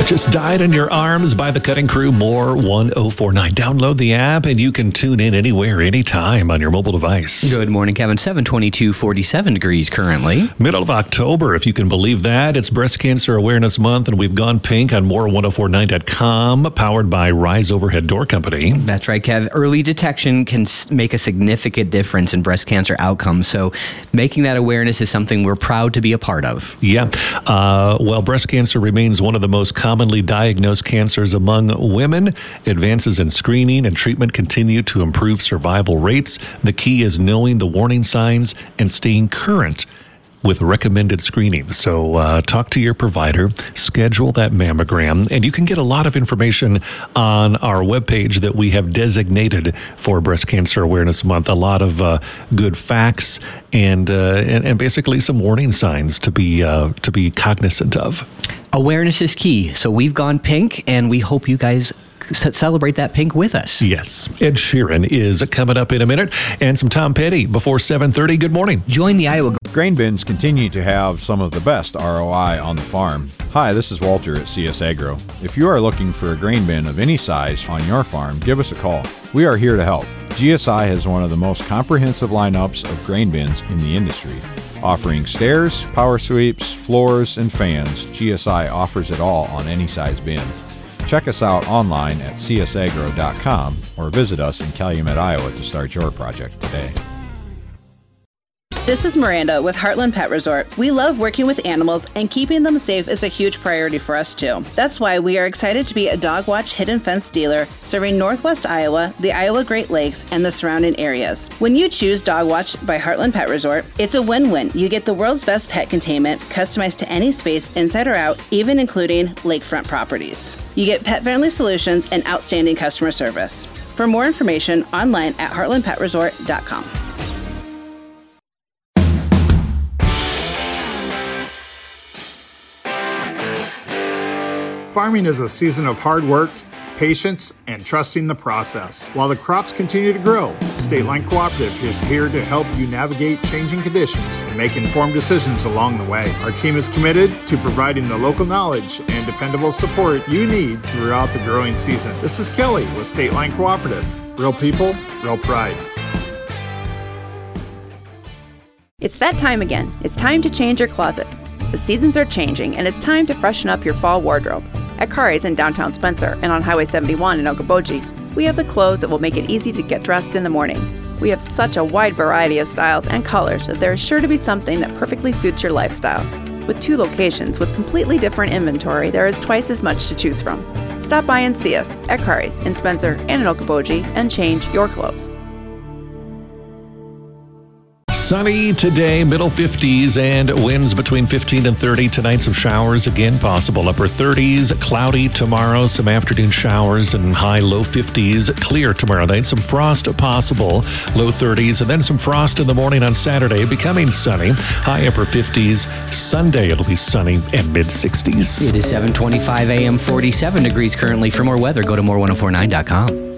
Just died in your arms by the Cutting Crew, More 1049. Download the app and you can tune in anywhere, anytime on your mobile device. Good morning, Kevin. 722, 47 degrees currently. Middle of October, if you can believe that. It's Breast Cancer Awareness Month, and we've gone pink on more1049.com, powered by Rise Overhead Door Company. That's right, Kev. Early detection can make a significant difference in breast cancer outcomes. So making that awareness is something we're proud to be a part of. Yeah. Well, breast cancer remains one of the most commonly diagnosed cancers among women. Advances in screening and treatment continue to improve survival rates. The key is knowing the warning signs and staying current with recommended screening. So talk to your provider, schedule that mammogram, and you can get a lot of information on our webpage that we have designated for Breast Cancer Awareness Month. A lot of good facts and basically some warning signs to be cognizant of. Awareness is key. So we've gone pink, and we hope you guys celebrate that pink with us. Yes. Ed Sheeran is coming up in a minute, and some Tom Petty before 7:30. Good morning. Join the Iowa Grain bins continue to have some of the best ROI on the farm. Hi, this is Walter at CS Agro. If you are looking for a grain bin of any size on your farm, give us a call. We are here to help. GSI has one of the most comprehensive lineups of grain bins in the industry. Offering stairs, power sweeps, floors, and fans, GSI offers it all on any size bin. Check us out online at csagro.com or visit us in Calumet, Iowa to start your project today. This is Miranda with Heartland Pet Resort. We love working with animals, and keeping them safe is a huge priority for us too. That's why we are excited to be a Dog Watch Hidden Fence dealer serving Northwest Iowa, the Iowa Great Lakes, and the surrounding areas. When you choose Dog Watch by Heartland Pet Resort, it's a win-win. You get the world's best pet containment, customized to any space inside or out, even including lakefront properties. You get pet-friendly solutions and outstanding customer service. For more information, online at heartlandpetresort.com. Farming is a season of hard work, patience, and trusting the process. While the crops continue to grow, State Line Cooperative is here to help you navigate changing conditions and make informed decisions along the way. Our team is committed to providing the local knowledge and dependable support you need throughout the growing season. This is Kelly with State Line Cooperative. Real people, real pride. It's that time again. It's time to change your closet. The seasons are changing, and it's time to freshen up your fall wardrobe. At Kari's in downtown Spencer and on Highway 71 in Okoboji, we have the clothes that will make it easy to get dressed in the morning. We have such a wide variety of styles and colors that there is sure to be something that perfectly suits your lifestyle. With 2 locations with completely different inventory, there is twice as much to choose from. Stop by and see us at Kari's in Spencer and in Okoboji and change your clothes. Sunny today, middle 50s, and winds between 15 and 30. Tonight, some showers again possible. Upper 30s, cloudy tomorrow, some afternoon showers, and high low 50s. Clear tomorrow night, some frost possible, low 30s, and then some frost in the morning on Saturday, becoming sunny, high upper 50s. Sunday, it'll be sunny and mid 60s. It is 7:25 a.m., 47 degrees currently. For more weather, go to more1049.com.